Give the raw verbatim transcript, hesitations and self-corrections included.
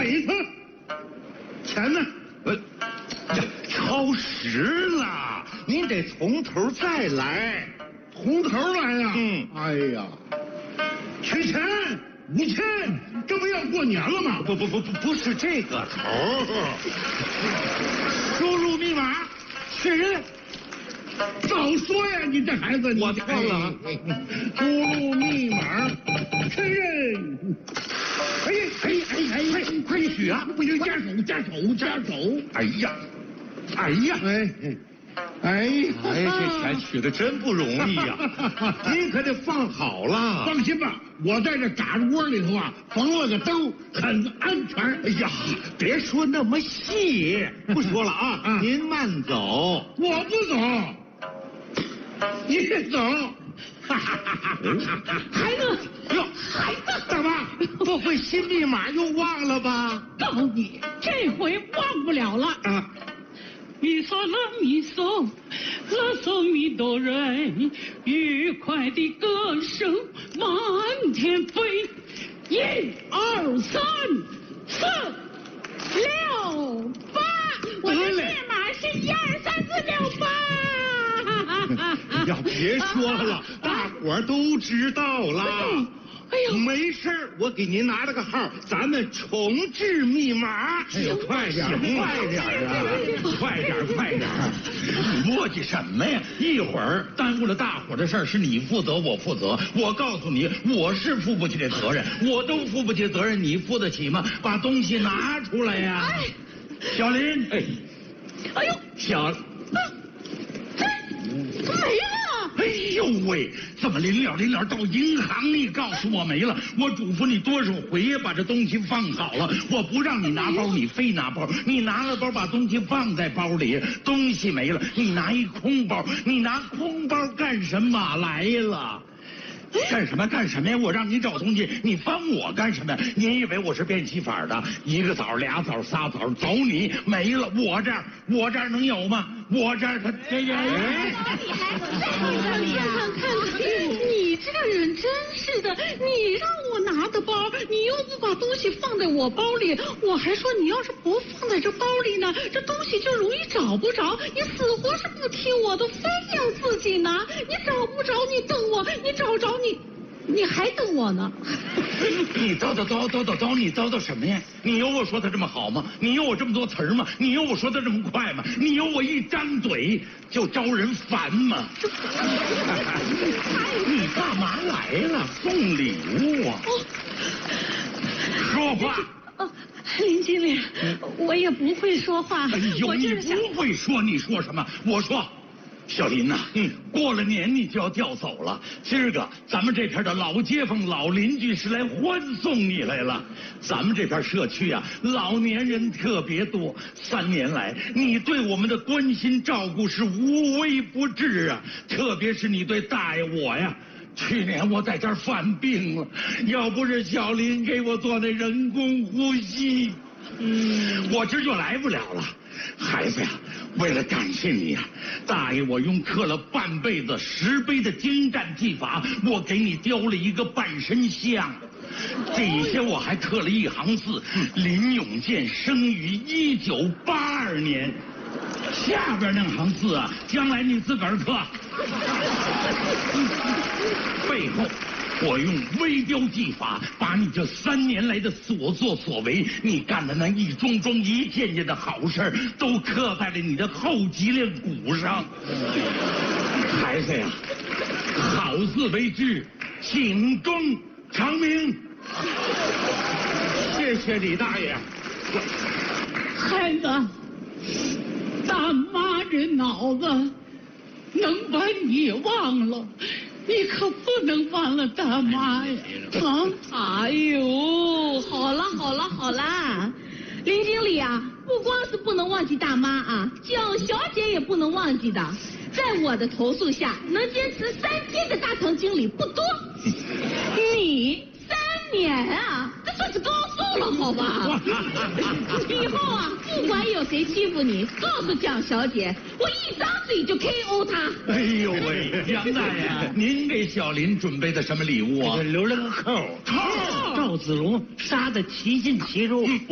一次。钱呢？ 呃，超时了，您得从头再来。 从头来呀！ 嗯， 哎呀，缺钱五千，这不要过年了吗？ 不不不不，不是这个头。输入密码，确认。 早说呀，你这孩子， 我错了。 输入密码，确认。哎哎哎哎哎，快许啊！不行，加手加手加手！ 哎呀，哎呀， 哎哎哎呀，这钱取的真不容易呀！您可得放好了。 放心吧，我在这嘎子窝里头啊，缝了个兜，很安全。 哎呀，别说那么细，不说了啊， 啊您慢走。 我不走，你走。哈哈哈哈哈！ 孩子， 哟， 孩子， 大妈，不会新密码又忘了吧？ 告你，这回忘不了了。 啊， 咪嗦啦咪嗦，啦嗦咪哆瑞，愉快的歌声满天飞。一二三四六八，我的密码是一二三四六八。 呀，别说了，大伙儿都知道了。 哎呦， 没事儿，我给您拿了个号，咱们重置密码。 哎呦，快点，快点啊！ 快点，快点！你磨叽什么呀？一会儿耽误了大伙儿的事儿，是你负责，我负责。我告诉你，我是负不起这责任，我都负不起责任，你负得起吗？把东西拿出来呀！ 哎， 小林，哎， 哎呦， 小。 没了！ 哎呦喂，怎么临了临了到银行里告诉我没了？我嘱咐你多少回呀，把这东西放好了。我不让你拿包，你非拿包。你拿了包，把东西放在包里，东西没了，你拿一空包，你拿空包干什么来了？干什么干什么呀？我让你找东西，你帮我干什么呀？你以为我是变戏法的？一个枣俩枣仨枣，走你没了。我这儿我这儿能有吗？我这儿他这人。 你还在这里呀？看看你这个人真是的，你让我拿的包，你又不把东西放在我包里，我还说你要是不放在这包里呢，这东西就容易找不着。你死活是不听我的，非要自己拿。你找不着，你等我；你找着你，你还等我呢。 你叨叨叨叨叨叨，你叨叨什么呀？你有我说的这么好吗？你有我这么多词儿吗？你有我说的这么快吗？你有我一张嘴就招人烦吗？你干嘛来了？送礼物啊？说话。 哦，林经理，我也不会说话。 哎呦，你我就是想不会说，你说什么？我说。小林呐、啊，嗯，过了年你就要调走了。今儿个咱们这片的老街坊、老邻居是来欢送你来了。咱们这片社区啊，老年人特别多。三年来，你对我们的关心照顾是无微不至啊，特别是你对大爷我呀。去年我在这儿犯病了，要不是小林给我做那人工呼吸，嗯，我这就来不了了。孩子呀，为了感谢你呀、啊，大爷我用刻了半辈子石碑的精湛技法，我给你雕了一个半身像，底下我还刻了一行字：林永健生于一九八二年。下边那行字啊，将来你自个儿刻。背后我用微雕技法，把你这三年来的所作所为，你干的那一桩桩一件件的好事都刻在了你的后脊梁骨上。孩子呀，好自为之，警钟长鸣。谢谢李大爷。 孩子，大妈这脑子能把你忘了，你可不能忘了大妈呀！啊，哎呦，好了好了好了，林经理啊，不光是不能忘记大妈啊，蒋小姐也不能忘记的。在我的投诉下，能坚持三天的大堂经理不多，你三年啊，这算是高寿了好吧？以后啊，不管有谁欺负你，告诉蒋小姐，我一张嘴就 K O 他。 哎呦喂，杨大爷，您给小林准备的什么礼物啊？ 留了个扣， 扣， 赵子龙杀得其进其出。